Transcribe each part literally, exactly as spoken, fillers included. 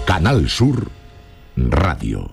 Canal Sur Radio.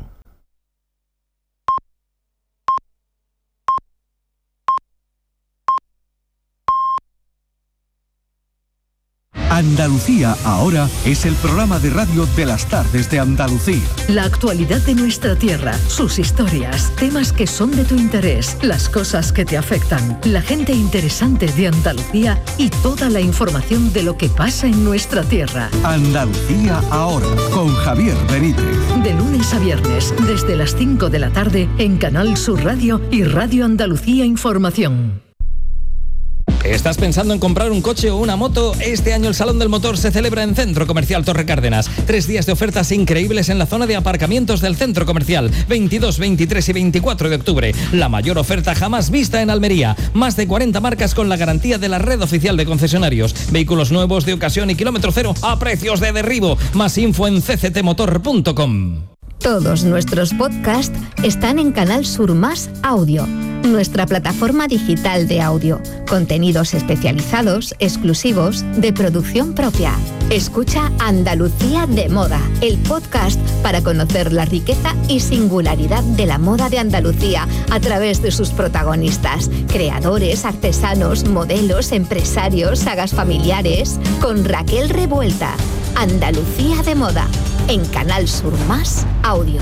Andalucía ahora es el programa de radio de las tardes de Andalucía. La actualidad de nuestra tierra, sus historias, temas que son de tu interés, las cosas que te afectan, la gente interesante de Andalucía y toda la información de lo que pasa en nuestra tierra. Andalucía ahora, con Javier Benítez. De lunes a viernes, desde las cinco de la tarde, en Canal Sur Radio y Radio Andalucía Información. ¿Estás pensando en comprar un coche o una moto? Este año el Salón del Motor se celebra en Centro Comercial Torre Cárdenas. Tres días de ofertas increíbles en la zona de aparcamientos del Centro Comercial. veintidós, veintitrés y veinticuatro de octubre. La mayor oferta jamás vista en Almería. Más de cuarenta marcas con la garantía de la red oficial de concesionarios. Vehículos nuevos de ocasión y kilómetro cero a precios de derribo. Más info en c c t motor punto com. Todos nuestros podcasts están en Canal Sur Más Audio, nuestra plataforma digital de audio. Contenidos especializados, exclusivos, de producción propia. Escucha Andalucía de Moda, el podcast para conocer la riqueza y singularidad de la moda de Andalucía a través de sus protagonistas, creadores, artesanos, modelos, empresarios, sagas familiares, con Raquel Revuelta. Andalucía de Moda, en Canal Sur Más Audio.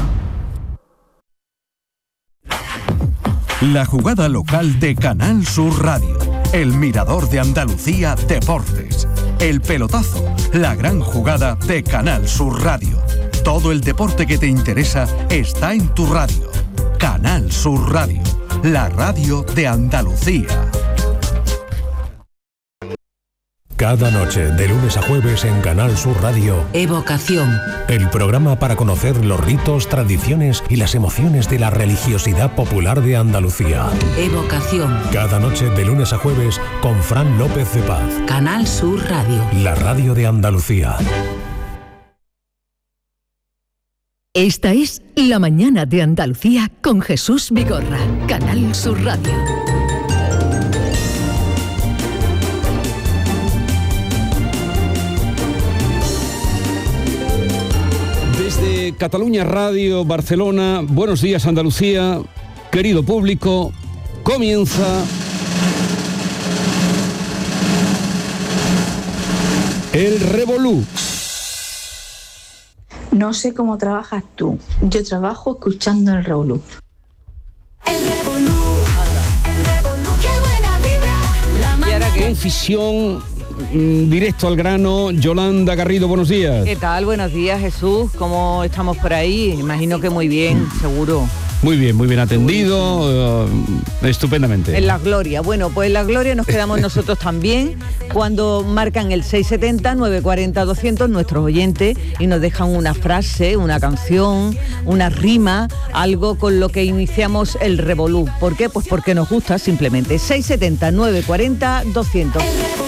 La jugada local de Canal Sur Radio. El Mirador de Andalucía Deportes. El pelotazo. La gran jugada de Canal Sur Radio. Todo el deporte que te interesa está en tu radio. Canal Sur Radio. La radio de Andalucía. Cada noche, de lunes a jueves en Canal Sur Radio, Evocación. El programa para conocer los ritos, tradiciones y las emociones de la religiosidad popular de Andalucía. Evocación. Cada noche, de lunes a jueves, con Fran López de Paz. Canal Sur Radio. La radio de Andalucía. Esta es La Mañana de Andalucía con Jesús Vigorra. Canal Sur Radio. Desde Cataluña Radio, Barcelona, buenos días Andalucía, querido público, comienza el Revolú. No sé cómo trabajas tú, yo trabajo escuchando el Revolú. El Revolú, el Revolú, qué buena vibra. ¿Y ahora qué? Confisión. Directo al grano, Yolanda Garrido, buenos días. ¿Qué tal? Buenos días, Jesús. ¿Cómo estamos por ahí? Imagino que muy bien, seguro. Muy bien, muy bien atendido, uh, estupendamente. En la gloria. Bueno, pues en la gloria nos quedamos nosotros también cuando marcan el seis setenta, nueve cuarenta, doscientos nuestros oyentes y nos dejan una frase, una canción, una rima, algo con lo que iniciamos el Revolú. ¿Por qué? Pues porque nos gusta simplemente. seis setenta, nueve cuarenta, doscientos.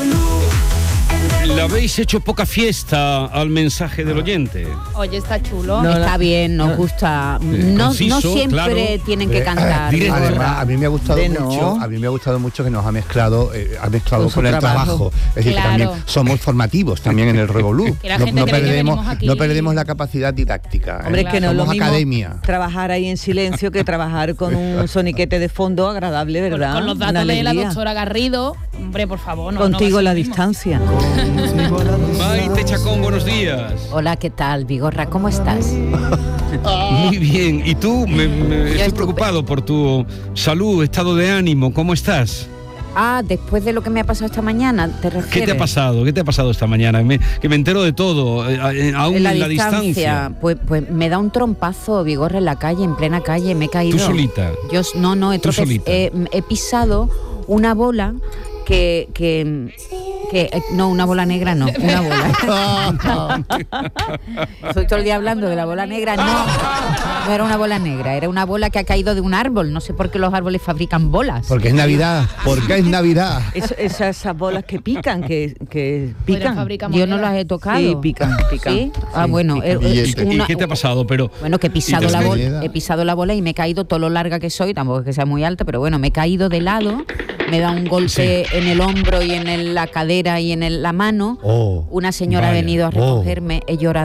Le habéis hecho poca fiesta al mensaje del oyente. Oye, está chulo. No, está bien, nos no. gusta. Eh, No, conciso, no siempre claro. tienen que cantar. Eh, Además, a mí me ha gustado De mucho, no. a mí me ha gustado mucho que nos ha mezclado, eh, ha mezclado Con con, su el trabajo. trabajo. Es decir, Claro. que también somos formativos también en el Revolú. Que la No, gente no cree que perdemos, venimos aquí- no perdemos la capacidad didáctica. Hombre, ¿eh? es que no es lo somos mismo academia. trabajar ahí en silencio que trabajar con un soniquete de fondo agradable, Con, ¿verdad? con los Una datos de la alegría. doctora Garrido, hombre, por favor, no. Contigo no va a a la ser lo mismo. distancia. Maite Chacón, buenos días. Hola, ¿qué tal, Vigorra? ¿Cómo estás? Muy bien, ¿y tú? Me, me- estoy estupe- preocupado por tu salud, estado de ánimo, ¿cómo estás? Ah, después de lo que me ha pasado esta mañana, ¿te refieres? ¿Qué te ha pasado? ¿Qué te ha pasado esta mañana? Me- que me entero de todo, eh, eh, aún en la, distancia. Pues, pues me da un trompazo, Vigorra, en la calle, en plena calle, me he caído. ¿Tú solita? Yo s- no, no, he, ¿Tú trope- solita? he, he pisado una bola que, que, que eh, no, una bola negra no, una bola. Estoy todo el día hablando de la bola negra, no, no era una bola negra, era una bola que ha caído de un árbol. No sé por qué los árboles fabrican bolas. Porque es Navidad, porque es Navidad. Es- esas, esas bolas que pican, que, que pican. Yo no las he tocado. Sí, pican, pican. ¿Sí? Ah, Sí, bueno, pican. eh, ¿Y, es y una- qué te ha pasado? Pero, Bueno, que he pisado ¿y te la has bola, caído? he pisado la bola y me he caído todo lo larga que soy, tampoco es que sea muy alta, pero bueno, me he caído de lado, me da un golpe en el hombro y en el- la cadera y en el- la mano. Oh, Una señora vaya, ha venido a oh. recogerme, he llorado.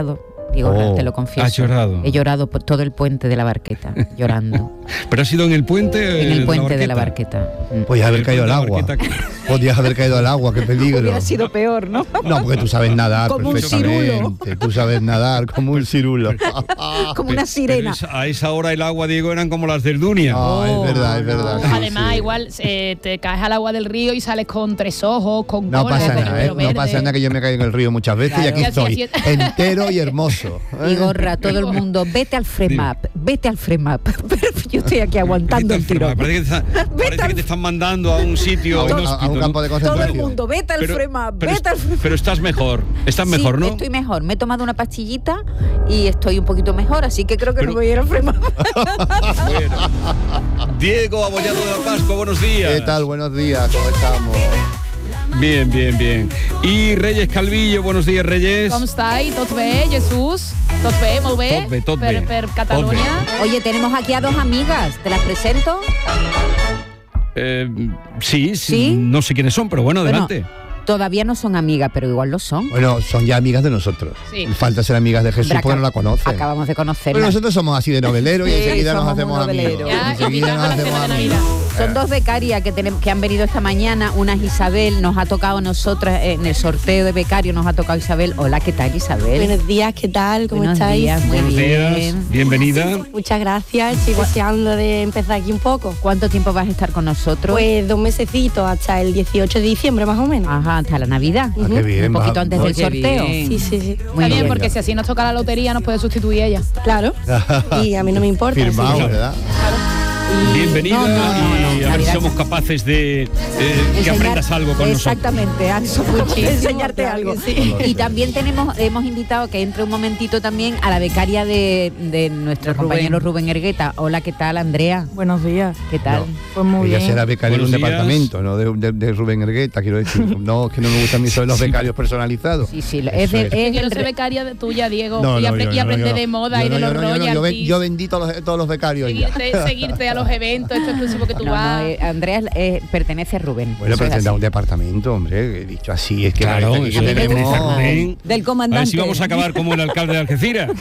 Vigorra, Oh, te lo confieso. ¿has llorado? He llorado por todo el puente de la Barqueta, llorando. ¿Pero ha sido en el puente? En eh, el puente de la Barqueta? Barqueta. Podías haber El caído al puente de agua. la Barqueta. Podías haber caído al agua, qué peligro. Hubiera sido peor, ¿no? No, porque tú sabes nadar Como un perfectamente. Tú sabes nadar como un cirulo. Como una Pero sirena. esa- a esa hora el agua, Diego, eran como las del Dunia. Ah, es verdad, es verdad. sí, Además, sí. igual eh, te caes al agua del río y sales con tres ojos, con No cola, pasa con nada, pelo ¿eh? No verde. pasa nada, que yo me caigo en el río muchas veces Claro. y aquí Y así, estoy, así entero y hermoso. ¿eh? Vigorra, todo el mundo, vete al Fremap, vete al Fremap. Pero yo estoy aquí aguantando el tirón. Parece, que te, está- parece que te están mandando a un sitio A un- inhóspito, a un ¿no? campo de Todo el concentración. mundo, vete al Pero- Fremap, pero, vete al Fremap. pero estás mejor, estás Sí, mejor, ¿no? estoy mejor. Me he tomado una pastillita y estoy un poquito mejor, así que creo que Pero- no voy a ir al Fremap. Bueno. Diego Abollado de la Pascua, buenos días. ¿Qué tal? Buenos días, ¿cómo estamos? Bien, bien, bien. Y Reyes Calvillo, buenos días, Reyes. Com estai? Tot bé, Jesús? Tot bé, molt bé? Tot bé, tot per, bé. per Tot Catalunya? Oye, tenemos aquí a dos amigas, ¿te las presento? Eh, sí, sí, ¿Sí? no sé quiénes son, pero bueno, Bueno, adelante. Todavía no son amigas, pero igual lo son. Bueno, son ya amigas de nosotros. Sí. Falta ser amigas de Jesús Hombre, porque no la acab- conocen. Acabamos de Pero conocerlas. nosotros somos así de novelero y Sí, enseguida nos somos hacemos muy amigos. noveleros. Ya, Enseguida invitando nos a la hacemos cena de amigos. Navidad. Son dos becarias que, tenemos, que han venido esta mañana. Una es Isabel, nos ha tocado a nosotras en el sorteo de becario, nos ha tocado Isabel. Hola, ¿qué tal, Isabel? Buenos días, ¿qué tal? ¿Cómo Buenos estáis? días, muy Buenos bien. días, bienvenida. Muchas gracias, estoy deseando de empezar aquí un poco. ¿Cuánto tiempo vas a estar con nosotros? Pues dos mesecitos, hasta el dieciocho de diciembre más o menos. Ajá, hasta la Navidad. Ah, qué bien, Un poquito va- antes del Oye, sorteo. bien. Sí, sí, sí. Muy Está bien, bien. porque si así nos toca la lotería nos puede sustituir ella. Claro. Y a mí no me importa. Firmado, así que- ¿verdad? Bienvenida No, no, no, no, y a ver Navidad. si somos capaces de eh, que Enseñar- aprendas algo con nosotros. Exactamente, Anso, muchísimo, Enseñarte claro algo. que sí. Y también tenemos, hemos invitado que entre un momentito también a la becaria de, de nuestro Rubén. compañero Rubén Ergueta. Hola, ¿qué tal, Andrea? Buenos días. ¿Qué tal? Pues muy Ella bien. será becaria de un Buenos días. departamento, no de, de- de Rubén Ergueta, quiero decir. No, es que no me gustan ni son los becarios personalizados. Sí, sí, Eso es, de- es. es Yo quiero el ser re- becaria de tuya, Diego, No, y, no, apre- yo y no, aprender yo no. de moda Yo y de no, los yo no, yo no, yo, ven- royalties. yo vendí todos los, todos los becarios ya. Seguirte, seguirte a los eventos, esto exclusivo que tú No, no, vas. eh, Andrea eh, pertenece a Rubén. Bueno, Eso pero es tendrá así. un departamento, hombre, he dicho así, es que Claro, aquí eso que es lo que tenemos... dice Rubén. Del A ver comandante. si vamos a acabar como el alcalde de Algeciras.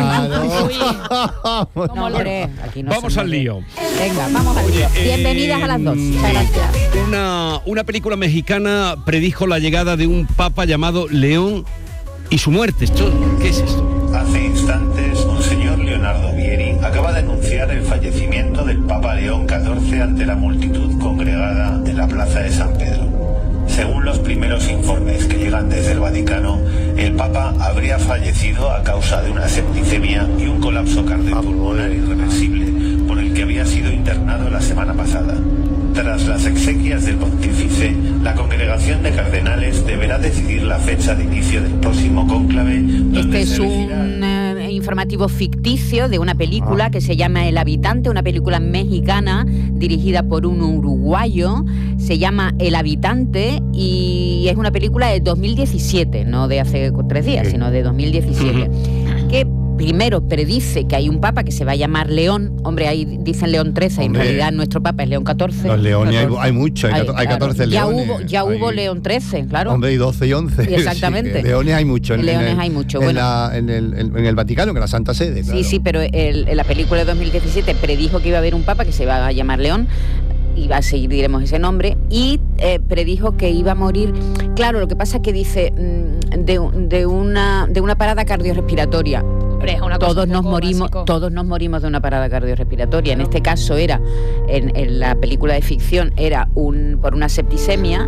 Claro. No, hombre, aquí no Vamos somos al de- lío. Venga, vamos al lío. Eh, Bienvenidas a las dos. mm, Muchas gracias. Una, una película mexicana predijo la llegada de un papa llamado León y su muerte. ¿Esto, ¿Qué es esto? Hace instantes, Monseñor Leonardo Vieri acaba de anunciar el fallecimiento del Papa León catorce ante la multitud congregada en la Plaza de San Pedro. Según los primeros informes que llegan desde el Vaticano, el Papa habría fallecido a causa de una septicemia y un colapso cardiopulmonar irreversible por el que había sido internado la semana pasada. Tras las exequias del pontífice, la congregación de cardenales deberá decidir la fecha de inicio del próximo cónclave, donde Este es se elegirá- un eh, informativo ficticio de una película Ah. que se llama El Habitante, una película mexicana dirigida por un uruguayo. Se llama El Habitante y es una película de dos mil diecisiete, no de hace tres días, Sí. sino de dos mil diecisiete. Que primero predice que hay un papa que se va a llamar León. Hombre, ahí dicen León trece, en Hombre. realidad nuestro papa es León catorce. Los leones, hay, catorce. hay muchos, hay, cato- hay claro. catorce Ya leones. hubo, ya Hay- hubo León trece, claro. Hombre, y doce y once. Exactamente. Sí, que leones hay muchos. en- Leones en el- hay mucho, En, bueno. la- en el, en- en el Vaticano, que es la Santa Sede. Claro. Sí, sí, pero el- en la película de dos mil diecisiete predijo que iba a haber un papa que se iba a llamar León, iba a seguir, diremos, ese nombre, y eh, predijo que iba a morir. Claro, lo que pasa es que dice mm, de, de una, de una parada cardiorrespiratoria. Hombre, es una cosa Todos un nos poco morimos, básico. todos nos morimos de una parada cardiorrespiratoria. En este caso era, en, en la película de ficción, era un por una septicemia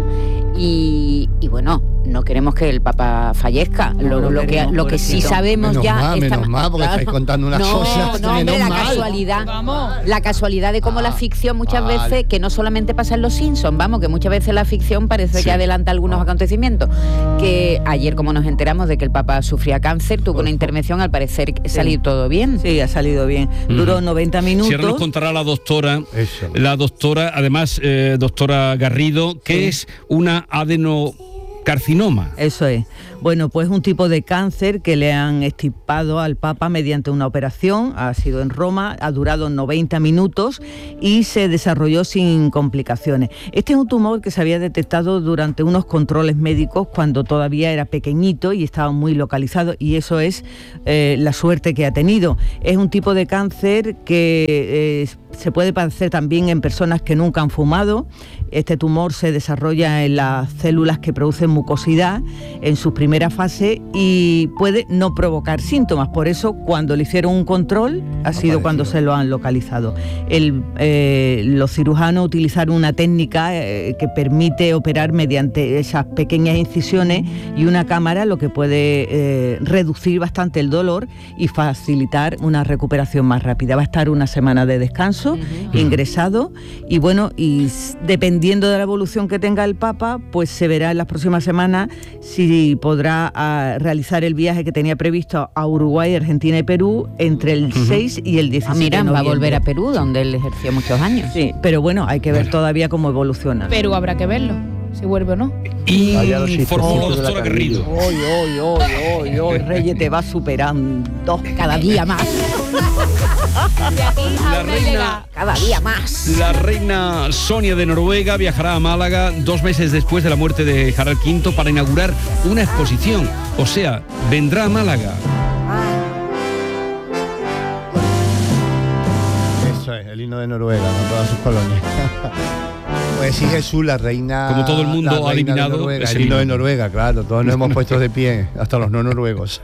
y, y bueno, no queremos que el Papa fallezca. No, lo, no lo que, queremos, lo que sí pobrecito. sabemos Menos ya mal, esta- menos mal, porque claro. estáis contando unas no, cosas, No, menos hombre, la mal. casualidad, Vamos. la casualidad de cómo Ah, la ficción muchas vale. veces, que no solamente pasa en Los Simpsons, vamos, que muchas veces la ficción parece Sí. que adelanta algunos Ah. acontecimientos. Que ayer, como nos enteramos de que el Papa sufría cáncer, tuvo una intervención, al parecer salió todo bien. Sí, ha salido bien. Duró noventa minutos. Si ahora nos contará la doctora, Eso. la doctora, además, eh, doctora Garrido, que Sí. es una adenocarcinoma. Eso es. Bueno, pues un tipo de cáncer que le han extirpado al Papa mediante una operación, ha sido en Roma, ha durado noventa minutos y se desarrolló sin complicaciones. Este es un tumor que se había detectado durante unos controles médicos cuando todavía era pequeñito y estaba muy localizado, y eso es eh, la suerte que ha tenido. Es un tipo de cáncer que eh, se puede padecer también en personas que nunca han fumado. Este tumor se desarrolla en las células que producen mucosidad en sus primeras fases y puede no provocar síntomas. Por eso, cuando le hicieron un control, ha sido cuando se lo han localizado. El, eh, los cirujanos utilizaron una técnica eh, que permite operar mediante esas pequeñas incisiones y una cámara, lo que puede eh, reducir bastante el dolor y facilitar una recuperación más rápida. Va a estar una semana de descanso, uh-huh. ingresado, y bueno, y dependiendo de la evolución que tenga el Papa, pues se verá en las próximas semanas si podrá a, realizar el viaje que tenía previsto a Uruguay, Argentina y Perú entre el uh-huh. seis y el diecisiete ah, mira, de noviembre. Va a volver a Perú, donde él ejerció muchos años. Sí, pero bueno, hay que ver bueno. todavía cómo evoluciona. Perú habrá que verlo, si vuelve o no. Y informó la doctora Garrido. Hoy, hoy, hoy, hoy, hoy, Reyes te va superando cada día más. De aquí a la reina, cada día más. La reina Sonia de Noruega viajará a Málaga dos meses después de la muerte de Harald quinto para inaugurar una exposición. O sea, vendrá a Málaga. Eso es, el himno de Noruega, con todas sus colonias. Pues sí, Jesús, la reina... Como todo el mundo ha eliminado Noruega, el himno de Noruega, claro, todos nos hemos puesto de pie, hasta los no noruegos.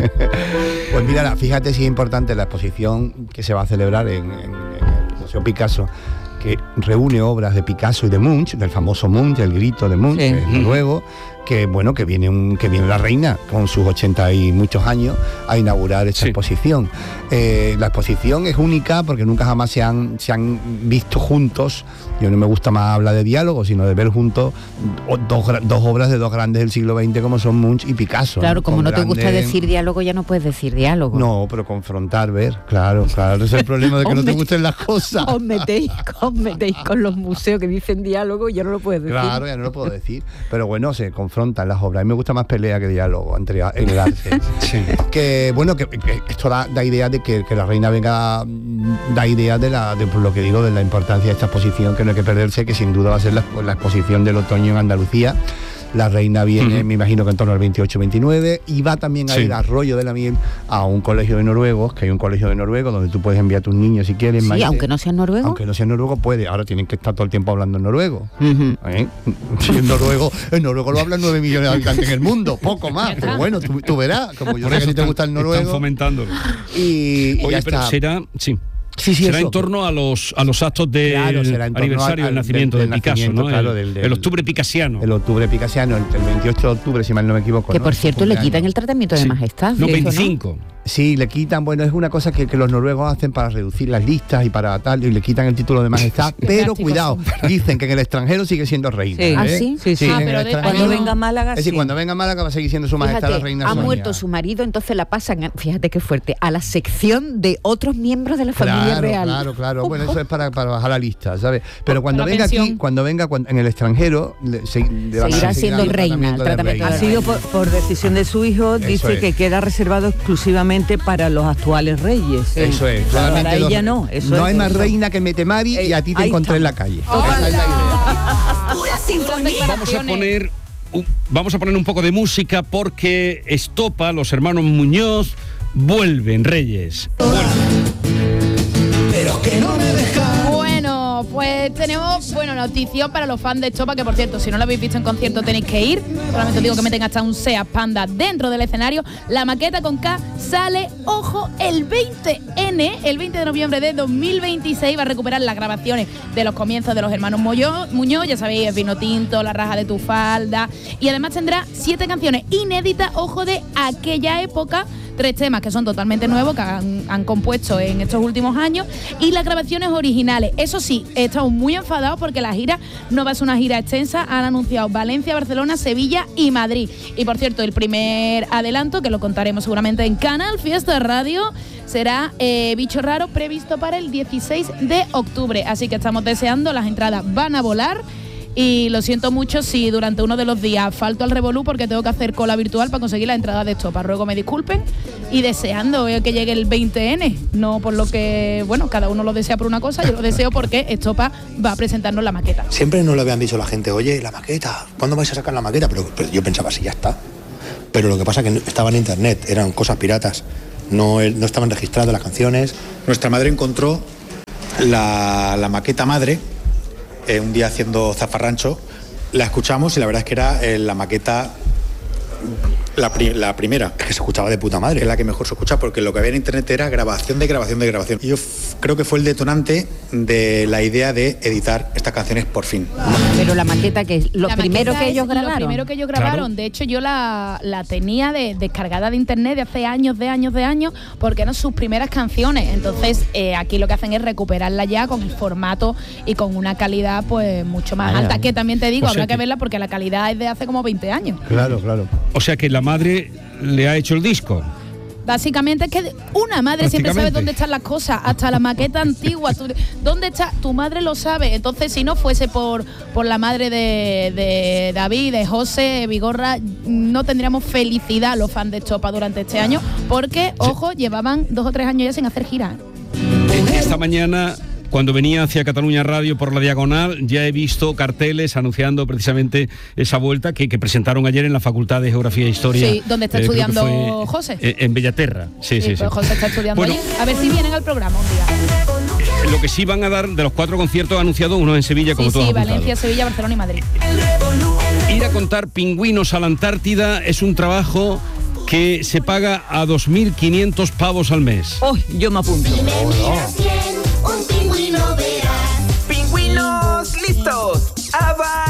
Pues mira, fíjate si es importante la exposición que se va a celebrar en, en, en el Museo Picasso, que reúne obras de Picasso y de Munch, del famoso Munch, el grito de Munch, sí. que es noruego, que bueno, que viene un, que viene la reina con sus ochenta y muchos años a inaugurar esta sí. exposición. Eh, la exposición es única porque nunca jamás se han, se han visto juntos. Yo no me gusta más hablar de diálogo, sino de ver juntos dos, dos obras de dos grandes del siglo veinte como son Munch y Picasso. Claro, ¿no? como con no te grandes... gusta decir diálogo, ya no puedes decir diálogo. No, pero confrontar, ver, claro, claro. Ese es el problema de que no te gusten las cosas. Os metéis, os metéis con los museos que dicen diálogo y ya no lo puedes decir. Claro, ya no lo puedo decir. Pero bueno, se confrontan las obras. A mí me gusta más pelea que diálogo entre, en el arte. Sí. Que bueno, que, que esto da, da idea de que, que la reina venga, da idea de, la, de por lo que digo, de la importancia de esta exposición, que no hay que perderse, que sin duda va a ser la, la exposición del otoño en Andalucía. La reina viene, uh-huh. me imagino que en torno al veintiocho veintinueve, y va también a sí. ir a Arroyo de la Miel, a un colegio de noruegos, que hay un colegio de noruegos donde tú puedes enviar a tus niños si quieres. Sí, Maite. aunque no sean noruegos. Aunque no sean noruegos, puede. Ahora tienen que estar todo el tiempo hablando en noruego. Uh-huh. ¿Eh? Si en noruego, en noruego lo hablan nueve millones de habitantes en el mundo, poco más. Pero bueno, tú, tú verás, como yo sé que a ti te gusta el noruego. Están fomentándolo. Y, y Oye, ya pero está. será, sí. Sí, sí, será eso. en torno a los a los actos del claro, aniversario al, del nacimiento del, de del Picasso, nacimiento, ¿no? Claro, el, del, del, el octubre picasiano. El octubre picasiano, el, el veintiocho de octubre, si mal no me equivoco. Que ¿no? por cierto le quitan el tratamiento de sí. majestad. No, veinticinco. ¿no? Sí, le quitan, bueno, es una cosa que, que los noruegos hacen para reducir las listas y para tal, y le quitan el título de majestad, pero cuidado, dicen que en el extranjero sigue siendo reina. Sí. ¿eh? ¿Ah, sí? Sí, sí. Ah, pero de, cuando venga a Málaga, es decir, sí. cuando venga a Málaga va a seguir siendo su majestad. Fíjate, la reina ha Sonia. muerto su marido, entonces la pasan, fíjate qué fuerte, a la sección de otros miembros de la familia claro, real. Claro, claro, bueno, eso es para, para bajar la lista, ¿sabes? Pero cuando venga pensión. aquí, cuando venga cuando, en el extranjero, le, se, le seguirá siendo reina. El tratamiento ha sido por, por decisión de su hijo, eso dice es. que queda reservado exclusivamente para los actuales reyes. Sí. Eso es. Para ella no. Eso no es hay más eso. reina que Metemari y a ti te Ahí encontré está. en la calle. Hola. Esa es la idea. Vamos a poner un, vamos a poner un poco de música porque Estopa, los hermanos Muñoz, vuelven, Reyes. Vuelven. Pero que no me dejan. Bueno, pues tenemos, bueno, noticia para los fans de Estopa, que por cierto, si no lo habéis visto en concierto tenéis que ir. Solamente os digo que meten hasta un Seat Panda dentro del escenario. La maqueta con K sale, ojo, el veinte ene, el veinte de noviembre de dos mil veintiséis. Va a recuperar las grabaciones de los comienzos de los hermanos Muñoz, Muñoz, ya sabéis, el Vino Tinto, La Raja de tu Falda. Y además tendrá siete canciones inéditas, ojo, de aquella época. Tres temas que son totalmente nuevos, que han, han compuesto en estos últimos años, y las grabaciones originales. Eso sí, estamos muy enfadados porque la gira no va a ser una gira extensa. Han anunciado Valencia, Barcelona, Sevilla y Madrid. Y por cierto, el primer adelanto, que lo contaremos seguramente en Canal Fiesta Radio, será eh, Bicho Raro, previsto para el dieciséis de octubre. Así que estamos deseando, las entradas van a volar. y lo siento mucho si durante uno de los días falto al revolú porque tengo que hacer cola virtual para conseguir la entrada de Estopa. Ruego me disculpen y deseando que llegue el veinte ene, no por lo que, bueno, cada uno lo desea por una cosa, yo lo deseo porque Estopa va a presentarnos la maqueta. Siempre nos lo habían dicho la gente, oye, la maqueta, ¿cuándo vais a sacar la maqueta? Pero, pero yo pensaba, sí, ya está. Pero lo que pasa es que estaba en internet, eran cosas piratas, no, no estaban registradas las canciones. Nuestra madre encontró la, la maqueta madre, eh, un día haciendo zafarrancho, la escuchamos y la verdad es que era eh, la maqueta, la, pri la primera, que se escuchaba de puta madre, es la que mejor se escucha porque lo que había en internet era grabación de grabación de grabación. Y yo creo que fue el detonante de la idea de editar estas canciones por fin. Pero la maqueta, que es lo La primero maqueta que es ellos grabaron. Lo primero que ellos grabaron. Claro. De hecho, yo la, la tenía de, descargada de internet de hace años, de años, de años, porque eran sus primeras canciones. Entonces, eh, aquí lo que hacen es recuperarla ya con el formato y con una calidad pues mucho más Ah, alta. Que también te digo, o sea habrá que que- verla porque la calidad es de hace como veinte años. Claro, claro. O sea que la madre le ha hecho el disco. Básicamente es que una madre siempre sabe Prácticamente. dónde están las cosas, hasta la maqueta antigua. Tú- ¿Dónde está? Tu madre lo sabe. Entonces, si no fuese por, por la madre de, de David, de José, Vigorra, no tendríamos felicidad los fans de Estopa durante este año, porque, ojo, llevaban dos o tres años ya sin hacer gira. Esta mañana, cuando venía hacia Cataluña Radio por la Diagonal, ya he visto carteles anunciando precisamente esa vuelta que, que presentaron ayer en la Facultad de Geografía e Historia. Sí, donde está Eh, creo que estudiando fue, José. eh, en Bellaterra, sí, sí, sí. Pues José está estudiando Bueno, allí. A ver si vienen al programa un día. lo que sí van a dar de los cuatro conciertos anunciados, uno en Sevilla, como Sí, tú has sí, apuntado. Valencia, Sevilla, Barcelona y Madrid. Ir a contar pingüinos a la Antártida es un trabajo que se paga a dos mil quinientos pavos al mes. Oh, yo me apunto. Un pingüino verás. Pingüinos listos a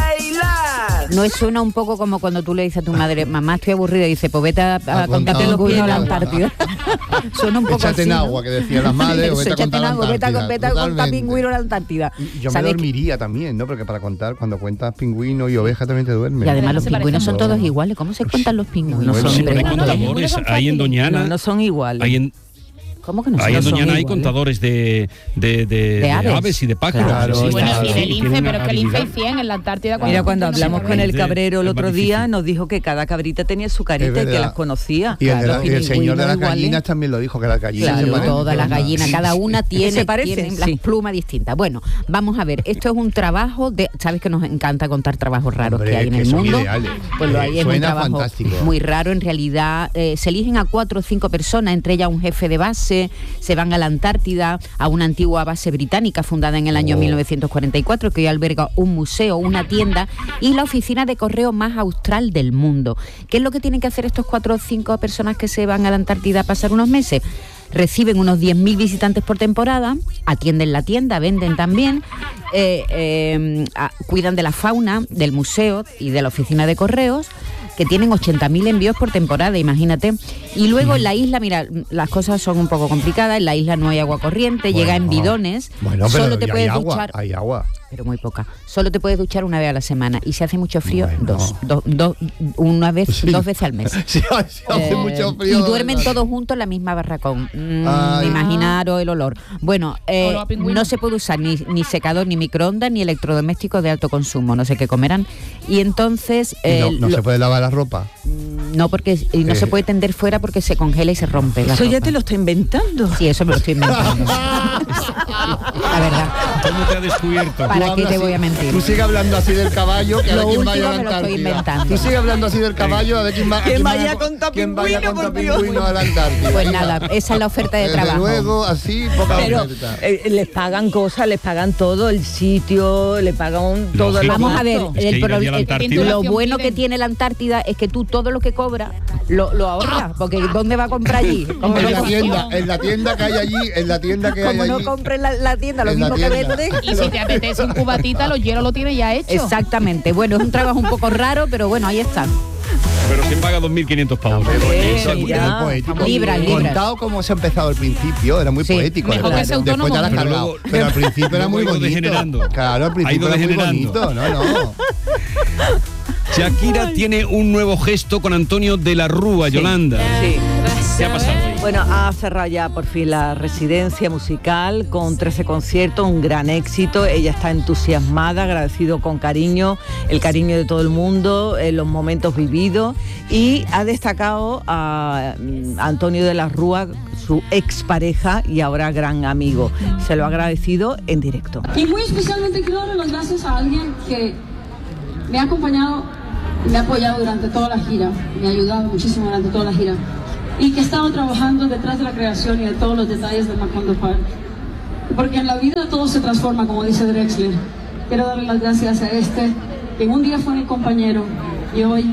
bailar. ¿No suena un poco como cuando tú le dices a tu madre, mamá, estoy aburrida, y dice, pues vete a, a A contar contar pingüino a la pingüinos. Antártida? Suena un poco Échate así, en ¿no? agua, que decía la madre, o vete a Échate contar en la agua, vete a, Antártida, vete a contar totalmente. pingüino a la Antártida. Yo me ¿Sabes qué? dormiría también, ¿no? Porque para contar, cuando cuentas pingüino y oveja también te duermes. Y además los pingüinos son todos iguales. ¿Cómo se cuentan los pingüinos? No son Hombre, siempre hay ¿cuántos contadores, pingüinos son ahí en fáciles? Doñana. No, no son iguales. Hay en, ¿Cómo que no ahí en son Doñana hay iguales? contadores de, de, de- de aves. aves y de pájaros. Claro, Sí, Bueno, claro, y sí, del tiene lince, una pero es que el lince hay habilidad. cien en la Antártida. Mira, cuando hablamos con el Sí, cabrero el es más otro difícil. día, nos dijo que cada cabrita tenía su Es carita y que verdad. las conocía. Y el, de Claro, la- y el señor de pingüinos las iguales. gallinas también lo dijo, que las gallinas se Claro, parecen todas las todas. gallinas, cada una tiene, ¿Se parecen? tienen Sí. las plumas distintas. Bueno, vamos a ver, esto es un trabajo de, sabes que nos encanta contar trabajos raros Hombre, que hay en que el son mundo. ideales. Pues lo hay, es un Suena trabajo fantástico. muy raro en realidad. Eh, se eligen a cuatro o cinco personas, entre ellas un jefe de base, se van a la Antártida, a una antigua base británica fundada en el año Oh. mil novecientos cuarenta y cuatro, que hoy alberga un museo, una tienda y la oficina de correo más austral del mundo. ¿Qué es lo que tienen que hacer estos cuatro o cinco personas que se van a la Antártida a pasar unos meses? Reciben unos diez mil visitantes por temporada, atienden la tienda, venden también, eh, eh, a- cuidan de la fauna, del museo y de la oficina de correos, que tienen ochenta mil envíos por temporada, imagínate. Y luego en la isla, mira, las cosas son un poco complicadas, en la isla no hay agua corriente, llega en bidones, Bueno, pero solo te y puedes hay agua, duchar, hay agua. pero muy poca. Solo te puedes duchar una vez a la semana y si hace mucho frío, dos, dos, dos, una vez, Sí. dos veces al mes. Si hace, si hace Eh, mucho frío. y duermen ¿verdad? todos juntos en la misma barracón. Mm, Ay. imaginaros el olor. Bueno, eh, Olor a pingüino. no se puede usar ni, ni secador, ni microondas, ni electrodomésticos de alto consumo. No sé qué comerán. Y entonces... Y no, eh, no lo- se puede lavar la ropa. no, porque y no Eh. se puede tender fuera porque se congela y se rompe. la Eso ya ropa. te lo está inventando. Sí, eso me lo estoy inventando. La verdad. ¿Cómo te ha descubierto? ¿Para Tú qué te hablas voy a así- mentir? Tú sigue hablando así del caballo, que a ver Lo quién vaya a último la me lo estoy Antártida. inventando. Tú sigue hablando así del caballo, a ver quién va, a ¿Quién quién vaya a- a contar quién vaya a pingüino, contar por Dios? pingüino a la Antártida. Pues Venga. nada, esa es la oferta de Desde trabajo. luego, así, poca Pero oferta. eh, les pagan cosas, les pagan todo, el sitio, le pagan todo. Lógico. lo Vamos a ver, gasto. Es que el ir pro- allí a la el- Antártida- lo bueno que Piden. tiene la Antártida es que tú todo lo que cobras lo, lo ahorras, porque ¿dónde va a comprar allí? Como En no, la com- tienda, en la tienda que hay allí, en la tienda que hay como no allí. compres la, la tienda, lo En la mismo que tienda. venden. Y si te apetece un cubatita, los hielos lo tienes ya hecho. Exactamente, bueno, es un trabajo un poco raro, pero bueno, ahí está. Pero se paga dos mil quinientos pavos. Eso es mira, muy poético. libras, libras. Contado como se ha empezado al principio, era muy Sí, poético. mejor Después- que sea autónomo. Después ya la has Pero cargado. luego- Pero al principio era luego muy ha ido bonito. degenerando. Claro, al Ha principio ido era muy degenerando. bonito. No, no. Shakira tiene un nuevo gesto con Antonio de la Rúa, Sí. Yolanda. Sí. ¿Qué ha pasado ahí? Bueno, ha cerrado ya por fin la residencia musical con trece conciertos, un gran éxito. Ella está entusiasmada, agradecido con cariño, el cariño de todo el mundo, en los momentos vividos, y ha destacado a mm, Antonio de la Rúa, su expareja y ahora gran amigo. Se lo ha agradecido en directo. Y muy especialmente quiero darle las gracias a alguien que me ha acompañado, me ha apoyado durante toda la gira, me ha ayudado muchísimo durante toda la gira, y que he estado trabajando detrás de la creación y de todos los detalles de Macondo Park. Porque en la vida todo se transforma, como dice Drexler. Quiero darle las gracias a este, que en un día fue mi compañero y hoy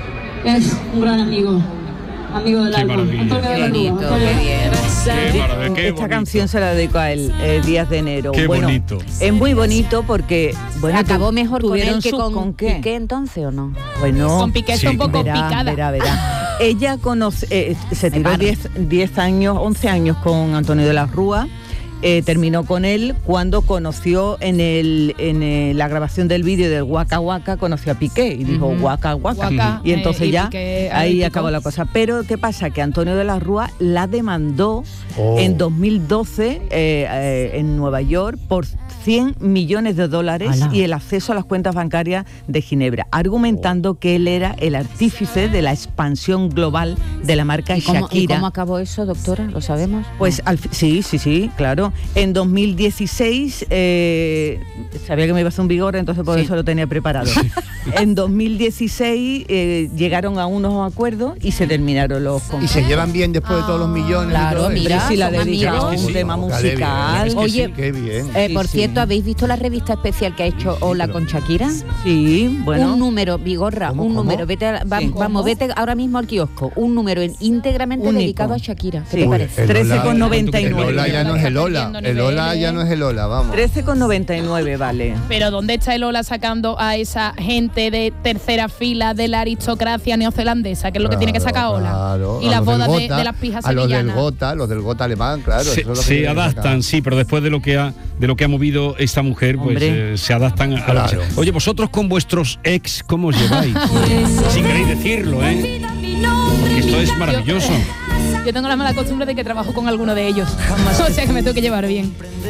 es un gran amigo. Amigo del alma. Antonio de la Rúa. Antonio. Qué maravilla, qué Esta bonito. canción se la dedico a él, eh, días de enero. Qué bueno, bonito. Es muy bonito porque, bueno, ¿Acabó tu- mejor con tuvieron él que su- con, ¿con qué? Piqué entonces o no? Bueno, Con Piqué está un poco verá, picada. verá, verá. Ella conoce, eh, se tiró barra. diez años, once años con Antonio de la Rúa. Eh, terminó con él cuando conoció en, el, en el- la grabación del vídeo del Waka Waka, conoció a Piqué y dijo Ujú. Waka Waka. Waka, y entonces eh, y ya Piqué, ahí ahí acabó picó. la cosa. Pero ¿qué pasa? Que Antonio de la Rúa la demandó Oh. en dos mil doce eh, eh, en Nueva York por cien millones de dólares Ala. y el acceso a las cuentas bancarias de Ginebra, argumentando que él era el artífice de la expansión global de la marca ¿Y cómo, Shakira. ¿Y cómo acabó eso, doctora? ¿Lo sabemos? Pues al fi- sí, sí, sí, claro. En dos mil dieciséis, eh, sabía que me iba a hacer un vigor, entonces por Sí. eso lo tenía preparado. En dos mil dieciséis eh, llegaron a unos acuerdos y se terminaron los Y contratos. se llevan bien después de todos los millones. y claro, todo eso. mira, Hombre, si la son dedica a amigos. un Sí, tema no, qué musical. bien, es que Oye, sí, qué bien. Eh, Sí, por sí. cierto, ¿habéis visto la revista especial que ha hecho Hola con Shakira? Sí, bueno. Un número, Vigorra, ¿Cómo, un cómo? número. Vete a- va- Sí. Vamos, vete ahora mismo al kiosco. Un número en- íntegramente Único. dedicado a Shakira. ¿Qué Sí. te Uy, parece? El trece Ola- con noventa y El nueve. Ola ya no es el Ola. Está El Ola perdiendo ya no es el Ola, vamos. trece con noventa y nueve, vale. Pero ¿dónde está el Ola sacando a esa gente de tercera fila de la aristocracia neozelandesa? Que es lo que tiene que sacar Ola. Claro, Y a las los del bodas de, Gota, de las pijas a los del sevillanas. Gota, los del Gota alemán, claro. Se, eso es lo que se tiene que adaptan, sacar. sí, pero después de lo que ha de lo que ha movido esta mujer, pues Hombre. eh, se adaptan a lo que Claro. sea. Oye, vosotros con vuestros ex, ¿cómo os lleváis? Si queréis decirlo, ¿eh? Porque esto es maravilloso. Yo tengo la mala costumbre de que trabajo con alguno de ellos. O sea que me tengo que llevar bien.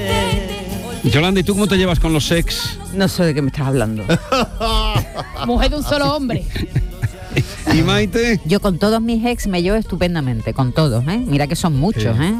Yolanda, ¿y tú cómo te llevas con los ex? No sé de qué me estás hablando. Mujer de un solo hombre. ¿Y Maite? Yo con todos mis ex me llevo estupendamente, con todos, ¿eh? Mira que son muchos, Sí. ¿eh?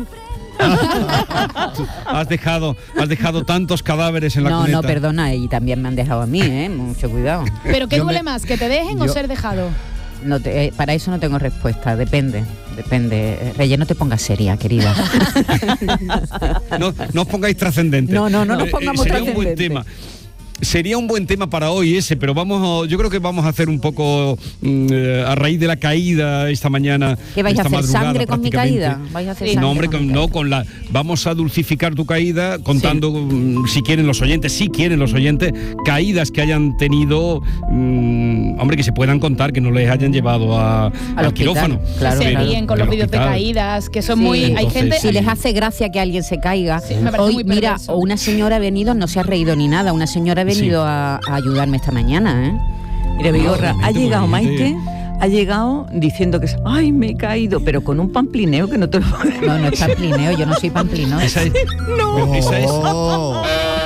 Has dejado, has dejado tantos cadáveres en la No, cuneta. no, perdona, y también me han dejado a mí, ¿eh? Mucho cuidado. ¿Pero qué Yo duele me- más? ¿Que te dejen o yo- ser dejado? No te- eh, para eso no tengo respuesta, depende, depende. Eh, Reyes, no te pongas seria, querida. No, no os pongáis trascendentes. No, no, no nos Eh, eh, pongamos sería un buen trascendentes. tema. Sería un buen tema para hoy ese, pero vamos, a- yo creo que vamos a hacer un poco mm, eh, a raíz de la caída esta mañana. ¿Qué vais a esta hacer? madrugada, ¿Sangre con mi prácticamente. caída? ¿Vais a hacer No, sangre hombre, con con, mi no, caída? con la. Vamos a dulcificar tu caída contando, mm, si quieren los oyentes, si quieren los oyentes, caídas que hayan tenido, mm, hombre, que se puedan contar, que no les hayan llevado a, al hospital, quirófano. claro, se claro. ríen con los Al vídeos de hospital. caídas, que son Sí. muy... Hay Entonces, gente... Si les hace gracia que alguien se caiga, me parece hoy muy mira, perverso. una señora ha venido, no se ha reído ni nada, una señora ha venido Sí. a, a ayudarme esta mañana, ¿eh? Mira, Vigorra, ha Maite, llegado Maite. Maite, ha llegado diciendo que, ay, me he caído, pero con un pamplineo que no te lo No, no es pamplineo, yo no soy pamplino. Esa es, No. esa es, Oh.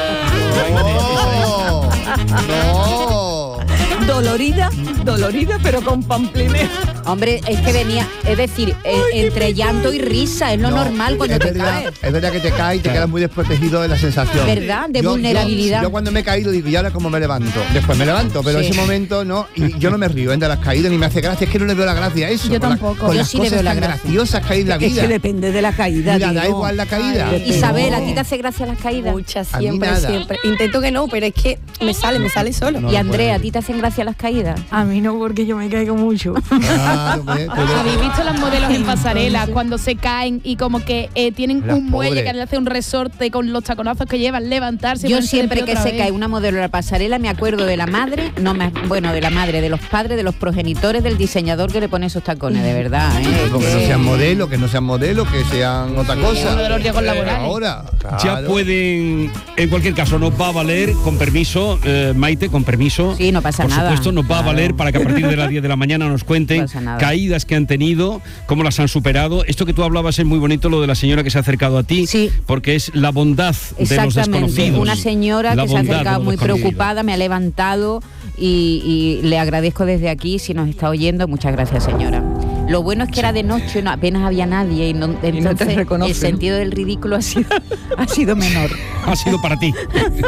No. Dolorida, dolorida, pero con pamplineo. Hombre, es que venía, es decir, eh, entre llanto y risa, es lo No, normal cuando es te verdad, caes. Es verdad que te caes y te quedas muy desprotegido de la sensación. ¿Verdad? De Yo- yo- vulnerabilidad. Yo, cuando me he caído digo, ¿y ahora cómo me levanto? Después me levanto, pero Sí. ese momento no. Y yo no me río ¿eh? de las caídas ni me hace gracia. Es que no le veo la gracia a eso. Yo con la- tampoco. con Yo las sí le cosas veo la tan gracia. graciosas que hay en la Es vida. que depende de la caída. Mira, da digo. igual la caída. Ay, Isabel, ¿a ti te hace gracia las caídas? Muchas, A mí siempre, nada. siempre. Intento que no, pero es que me sale, me sale solo. No, Y no Andrea, ¿a puedo. ti te hacen gracia las caídas? A mí no, porque yo me caigo mucho. Claro, hombre, tú eres- ¿Habéis visto las modelos en pasarela cuando se caen y como que eh, tienen Las un muelle pobres. que le hace un resorte con los taconazos que llevan, levantarse? Yo ponerse de siempre pie que otra se vez? cae una modelo de la pasarela me acuerdo de la madre, no me, bueno, de la madre, de los padres, de los progenitores, del diseñador que le pone esos tacones, de verdad. ¿eh? Porque no Que- sean modelos, que no sean modelos, que sean otra cosa. uno de los riesgos laborales. Ahora, ya claro. pueden, en cualquier caso, nos va a valer, con permiso, eh, Maite, con permiso. Sí, no pasa por nada. nada. supuesto, nos va Claro. a valer para que a partir de las diez de la mañana nos cuenten No pasa nada. caídas que han tenido, cómo las han superado. Esto que tú hablabas es muy bonito, lo de la señora que se ha acercado a ti, porque es la bondad de los Exactamente, desconocidos. una señora La que se ha bondad de acercado los muy desconocidos. preocupada, me ha levantado y, y le agradezco desde aquí, si nos está oyendo, muchas gracias, señora. Lo bueno es que era de noche, no, apenas había nadie y, no, entonces reconoce, el sentido del ridículo ha sido, ha sido menor. Ha sido para ti.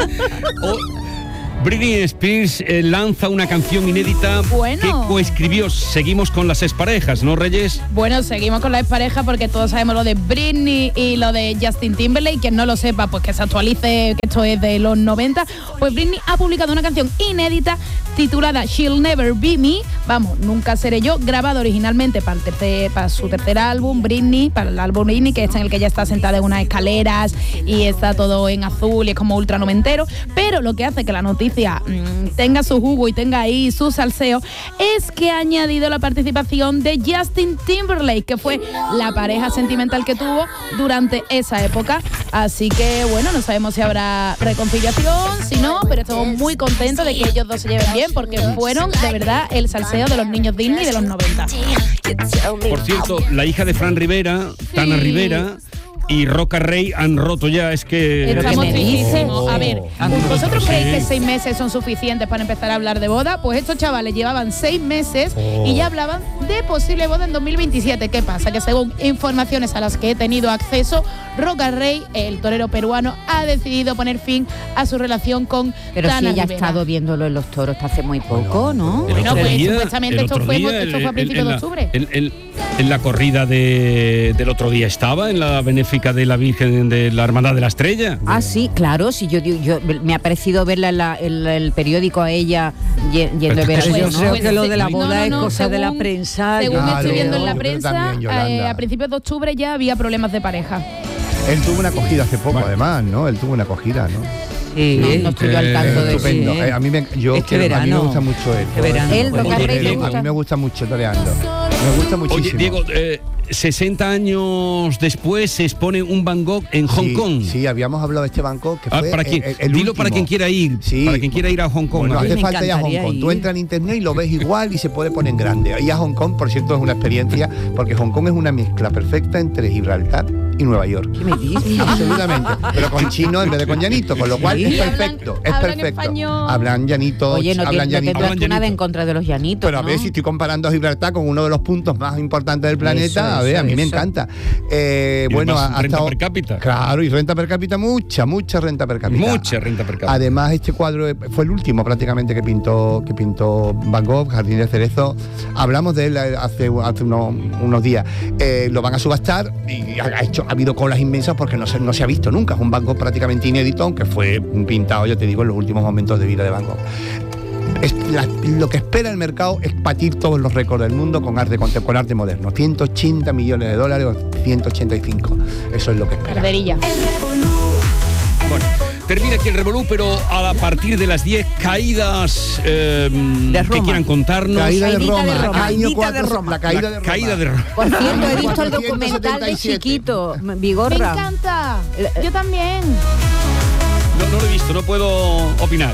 O- Britney Spears eh, lanza una canción inédita Bueno. que coescribió. Seguimos con las exparejas, ¿no, Reyes? Bueno, seguimos con la expareja porque todos sabemos lo de Britney y lo de Justin Timberlake. Quien no lo sepa, pues que se actualice, que esto es de los noventa. Pues Britney ha publicado una canción inédita titulada She'll Never Be Me, vamos, nunca seré yo, grabado originalmente para, el tercer, para su tercer álbum, Britney, para el álbum Britney, que es en el que ella está sentada en unas escaleras y está todo en azul y es como ultra noventero. Pero lo que hace que la noticia mmm, tenga su jugo y tenga ahí su salseo es que ha añadido la participación de Justin Timberlake, que fue la pareja sentimental que tuvo durante esa época. Así que bueno, no sabemos si habrá reconciliación, si no, pero estamos muy contentos de que ellos dos se lleven bien porque fueron de verdad el salseo de los niños Disney de los noventa. Por cierto, la hija de Fran Rivera, Tana Rivera, y Roca Rey han roto ya, es que... Estamos tristísimos. A ver, ¿vosotros Sí. creéis que seis meses son suficientes para empezar a hablar de boda? Pues estos chavales llevaban seis meses Oh. y ya hablaban de posible boda en dos mil veintisiete. ¿Qué pasa? Que según informaciones a las que he tenido acceso, Roca Rey, el torero peruano, ha decidido poner fin a su relación con Pero si Tana ella ha Rivera. estado viéndolo en los toros hasta hace muy poco, ¿no? El Bueno, otro pues día- supuestamente el esto otro fue, día, esto fue a el- principios en de la- octubre. En, en- en la corrida de, del otro día estaba, en la benéfica de la Virgen de la Hermandad de la Estrella. Ah, sí, claro, sí, yo, digo- yo me ha parecido verla en la- en el periódico a ella ye- yendo a ver Pero yo eso, creo ¿no? que lo de la No, boda no, es no, cosa de la según- prensa. Según Claro. estoy viendo en la yo creo prensa, también, Yolanda. eh, a principios de octubre ya había problemas de pareja. Él tuvo una acogida hace poco, además, ¿no? Él tuvo una acogida, ¿no? Sí, no, no estoy yo al tanto de Estupendo. sí. Eh, a mí me, yo Este quiero- a mí me verano. gusta mucho él. Este verano. Él, Roca Oye, Rey, ¿te Diego, a gusta? mí me gusta mucho toreando. Me gusta muchísimo. Oye, Diego, eh, sesenta años después se expone un Van Gogh en Hong Sí, Kong. Sí, habíamos hablado de este Bangkok que Ah, fue para quien, el, el dilo último. para quien quiera ir, Sí. para quien quiera ir a Hong Kong. Bueno, a no ver. hace falta ir a Hong encantaría Kong. Tú ir. entras en internet y lo ves igual y se puede poner en grande. Ir a Hong Kong, por cierto, es una experiencia porque Hong Kong es una mezcla perfecta entre Gibraltar y Nueva York. ¿Qué me dices? Absolutamente. Pero con chino en vez de con llanito, con lo cual Sí. es Y hablan- perfecto. Es hablan perfecto. español. Hablan llanito, Oye, no, hablan tiene- no llanito. tendrás tú nada en contra de los llanitos, Pero a ver, ¿no? si estoy comparando a Gibraltar con uno de los puntos más importantes del planeta, Eso, a ver, eso, a mí me eso. encanta. Eh, Y bueno, además, ha, ha renta estado- per cápita. Claro, y renta per cápita, mucha, mucha renta per cápita. Mucha renta per cápita. Además, este cuadro fue el último prácticamente que pintó, que pintó Van Gogh, Jardín de Cerezo. Hablamos de él hace, hace unos, unos días. Eh, lo van a subastar y ha, ha hecho, ha habido colas inmensas porque no se, no se ha visto nunca. Es un Van Gogh prácticamente inédito, aunque fue pintado, yo te digo, en los últimos momentos de vida de Van Gogh. Es la- lo que espera el mercado es batir todos los récords del mundo con arte, con, con arte moderno. ciento ochenta millones de dólares o ciento ochenta y cinco. Eso es lo que espera. Perderilla. Bueno, termina aquí el Revolú, pero a partir de las diez caídas eh, que Roma. quieran contarnos. Caída de Caidita Roma, de Roma. año Caidita cuatro, de Roma. la caída La de Roma. caída de Roma. Por cierto, he visto el cuatrocientos documental setenta y de siete. Chiquito, Me Vigorra. encanta. Yo también. No, no lo he visto, no puedo opinar.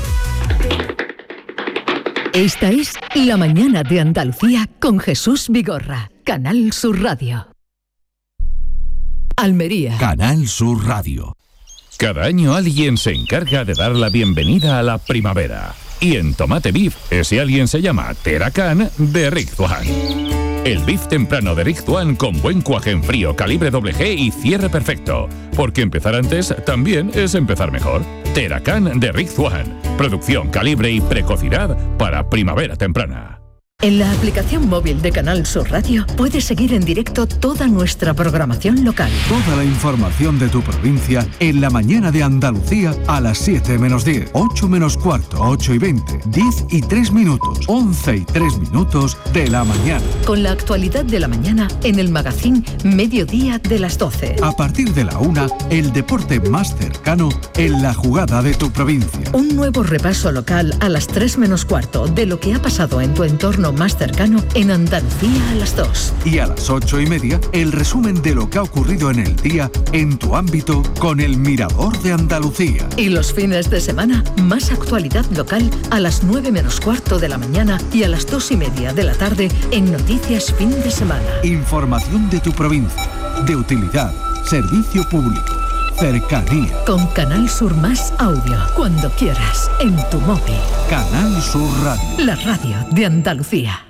Esta es La Mañana de Andalucía con Jesús Vigorra, Canal Sur Radio. Almería. Canal Sur Radio. Cada año alguien se encarga de dar la bienvenida a la primavera. Y en Tomate Beef, ese alguien se llama Teracan de Rick Tuan. El beef temprano de Rick Tuan con buen cuaje en frío, calibre doble G y cierre perfecto. Porque empezar antes también es empezar mejor. Teracan de Rick Tuan. Producción, calibre y precocidad para primavera temprana. En la aplicación móvil de Canal Sur Radio puedes seguir en directo toda nuestra programación local. Toda la información de tu provincia en la mañana de Andalucía a las siete menos diez, ocho menos cuarto, ocho y veinte, diez y tres minutos, once y tres minutos de la mañana. Con la actualidad de la mañana en el magazín Mediodía de las doce. A partir de la una, el deporte más cercano en la jugada de tu provincia. Un nuevo repaso local a las tres menos cuarto de lo que ha pasado en tu entorno teléfono más cercano en Andalucía a las dos. Y a las ocho y media, el resumen de lo que ha ocurrido en el día en tu ámbito con el Mirador de Andalucía. Y los fines de semana, más actualidad local a las nueve menos cuarto de la mañana y a las dos y media de la tarde en Noticias Fin de Semana. Información de tu provincia, de utilidad, servicio público, cercanía. Con Canal Sur Más Audio, cuando quieras, en tu móvil. Canal Sur Radio. La radio de Andalucía.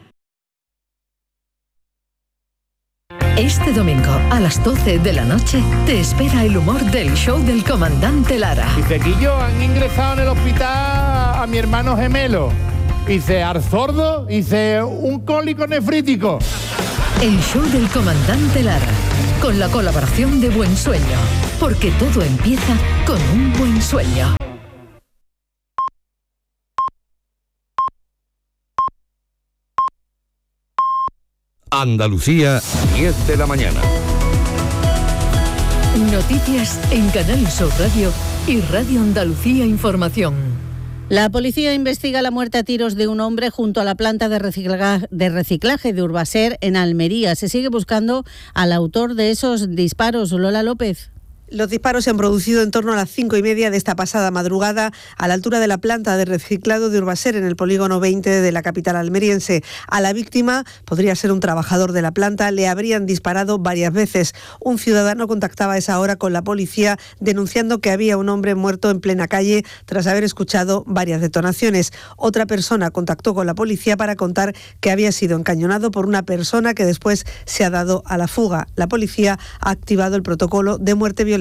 Este domingo a las doce de la noche te espera el humor del show del comandante Lara. Dice, Quillo, han ingresado en el hospital a mi hermano gemelo. Dice, Arzordo, dice, un cólico nefrítico. El show del comandante Lara, con la colaboración de Buen Sueño, porque todo empieza con un buen sueño. Andalucía, diez de la mañana. Noticias en Canal Sur Radio y Radio Andalucía Información. La policía investiga la muerte a tiros de un hombre junto a la planta de reciclaje, de reciclaje de Urbaser en Almería. Se sigue buscando al autor de esos disparos. Lola López. Los disparos se han producido en torno a las cinco y media de esta pasada madrugada a la altura de la planta de reciclado de Urbaser en el polígono veinte de la capital almeriense. A la víctima, podría ser un trabajador de la planta, le habrían disparado varias veces. Un ciudadano contactaba a esa hora con la policía denunciando que había un hombre muerto en plena calle tras haber escuchado varias detonaciones. Otra persona contactó con la policía para contar que había sido encañonado por una persona que después se ha dado a la fuga. La policía ha activado el protocolo de muerte violenta.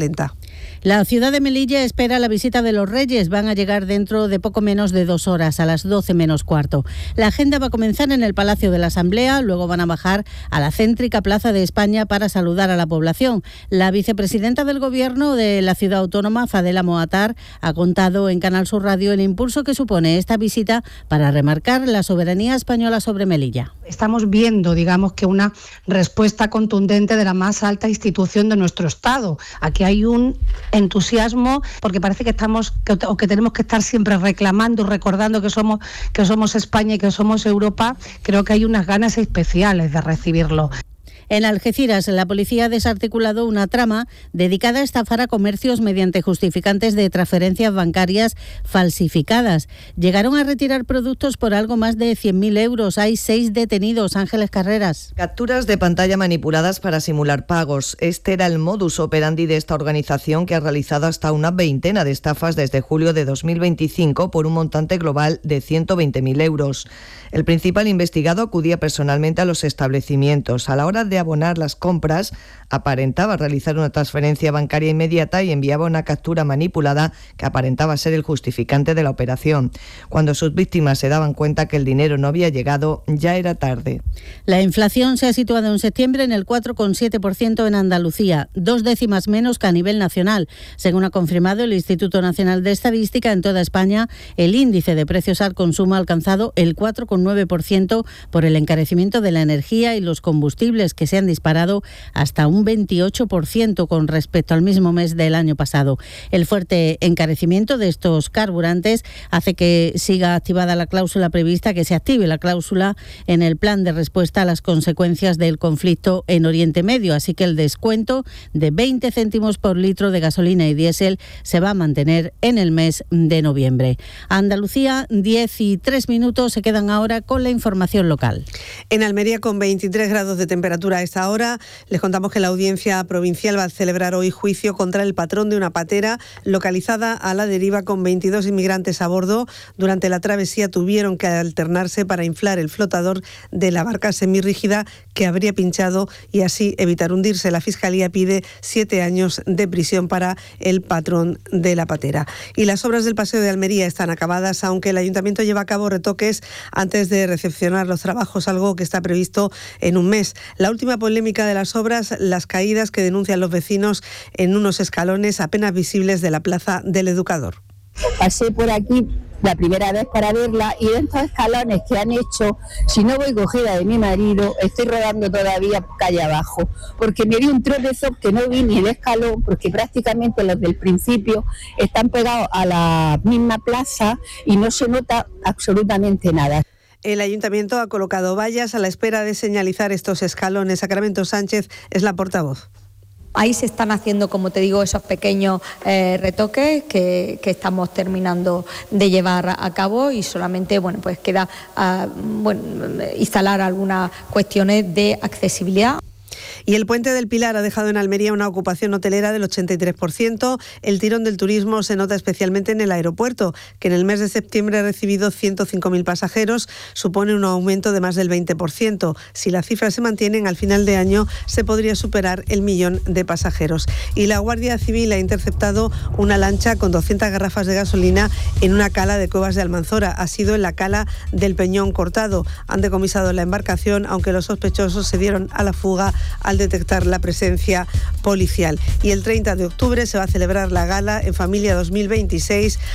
La ciudad de Melilla espera la visita de los Reyes. Van a llegar dentro de poco menos de dos horas, a las doce menos cuarto. La agenda va a comenzar en el Palacio de la Asamblea, luego van a bajar a la céntrica Plaza de España para saludar a la población. La vicepresidenta del Gobierno de la ciudad autónoma, Fadela Moatar, ha contado en Canal Sur Radio el impulso que supone esta visita para remarcar la soberanía española sobre Melilla. Estamos viendo, digamos, que una respuesta contundente de la más alta institución de nuestro Estado. Aquí hay un entusiasmo porque parece que estamos que, o que tenemos que estar siempre reclamando y recordando que somos que somos España y que somos Europa. Creo que hay unas ganas especiales de recibirlo. En Algeciras, la policía ha desarticulado una trama dedicada a estafar a comercios mediante justificantes de transferencias bancarias falsificadas. Llegaron a retirar productos por algo más de cien mil euros. Hay seis detenidos. Ángeles Carreras. Capturas de pantalla manipuladas para simular pagos. Este era el modus operandi de esta organización, que ha realizado hasta una veintena de estafas desde julio de dos mil veinticinco por un montante global de ciento veinte mil euros. El principal investigado acudía personalmente a los establecimientos. A la hora de abonar las compras, aparentaba realizar una transferencia bancaria inmediata y enviaba una captura manipulada que aparentaba ser el justificante de la operación. Cuando sus víctimas se daban cuenta que el dinero no había llegado, ya era tarde. La inflación se ha situado en septiembre en el cuatro coma siete por ciento en Andalucía, dos décimas menos que a nivel nacional. Según ha confirmado el Instituto Nacional de Estadística, en toda España el índice de precios al consumo ha alcanzado el cuatro coma nueve por ciento por el encarecimiento de la energía y los combustibles, que se han disparado hasta un veintiocho por ciento con respecto al mismo mes del año pasado. El fuerte encarecimiento de estos carburantes hace que siga activada la cláusula prevista, que se active la cláusula en el plan de respuesta a las consecuencias del conflicto en Oriente Medio, así que el descuento de veinte céntimos por litro de gasolina y diésel se va a mantener en el mes de noviembre. Andalucía, diez y tres minutos, se quedan ahora con la información local. En Almería, con veintitrés grados de temperatura a esta hora, les contamos que la Audiencia Provincial va a celebrar hoy juicio contra el patrón de una patera localizada a la deriva con veintidós inmigrantes a bordo. Durante la travesía tuvieron que alternarse para inflar el flotador de la barca semirrígida que habría pinchado y así evitar hundirse. La Fiscalía pide siete años de prisión para el patrón de la patera. Y las obras del Paseo de Almería están acabadas, aunque el Ayuntamiento lleva a cabo retoques antes de recepcionar los trabajos, algo que está previsto en un mes. La última polémica de las obras, las caídas que denuncian los vecinos en unos escalones apenas visibles de la Plaza del Educador. Pasé por aquí la primera vez para verla y de estos escalones que han hecho, si no voy cogida de mi marido, estoy rodando todavía calle abajo, porque me di un tropezón que no vi ni el escalón, porque prácticamente los del principio están pegados a la misma plaza y no se nota absolutamente nada. El Ayuntamiento ha colocado vallas a la espera de señalizar estos escalones. Sacramento Sánchez es la portavoz. Ahí se están haciendo, como te digo, esos pequeños eh, retoques que, que estamos terminando de llevar a cabo y solamente, bueno, pues queda uh, bueno, instalar algunas cuestiones de accesibilidad. Y el Puente del Pilar ha dejado en Almería una ocupación hotelera del ochenta y tres por ciento. El tirón del turismo se nota especialmente en el aeropuerto, que en el mes de septiembre ha recibido ciento cinco mil pasajeros, supone un aumento de más del veinte por ciento. Si las cifras se mantienen, al final de año se podría superar el millón de pasajeros. Y la Guardia Civil ha interceptado una lancha con doscientas garrafas de gasolina en una cala de Cuevas de Almanzora. Ha sido en la cala del Peñón Cortado. Han decomisado la embarcación, aunque los sospechosos se dieron a la fuga al detectar la presencia policial. Y el treinta de octubre se va a celebrar la gala En Familia dos mil veintiséis.